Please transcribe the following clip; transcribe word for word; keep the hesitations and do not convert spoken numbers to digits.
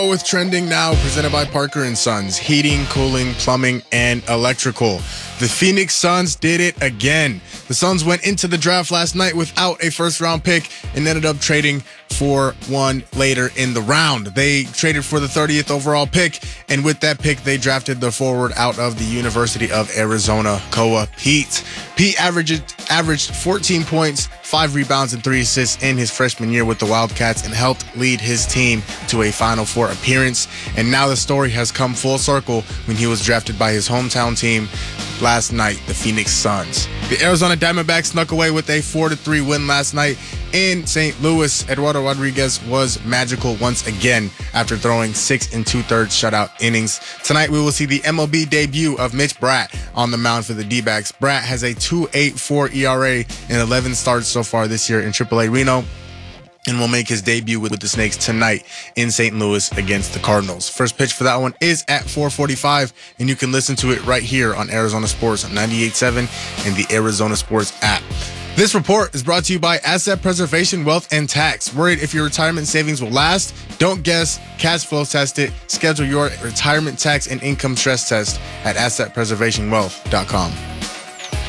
With Trending Now, presented by Parker and Sons, heating, cooling, plumbing, and electrical. The Phoenix Suns did it again. The Suns went into the draft last night without a first-round pick and ended up trading for one later in the round. They traded for the thirtieth overall pick, and with that pick, they drafted the forward out of the University of Arizona, Koa Pete. Pete averaged, averaged fourteen points, five rebounds, and three assists in his freshman year with the Wildcats and helped lead his team to a Final Four appearance. And now the story has come full circle when he was drafted by his hometown team last night, the Phoenix Suns. The Arizona Diamondbacks snuck away with a four to three win last night in Saint Louis. Eduardo Rodriguez was magical once again after throwing six and two-thirds shutout innings. Tonight, we will see the M L B debut of Mitch Bratt on the mound for the D-backs. Bratt has a two point eight four E R A in eleven starts so far this year in triple A Reno, and will make his debut with the Snakes tonight in Saint Louis against the Cardinals. First pitch for that one is at four forty-five, and you can listen to it right here on Arizona Sports on ninety-eight point seven and the Arizona Sports app. This report is brought to you by Asset Preservation Wealth and Tax. Worried if your retirement savings will last? Don't guess. Cash flow test it. Schedule your retirement tax and income stress test at asset preservation wealth dot com.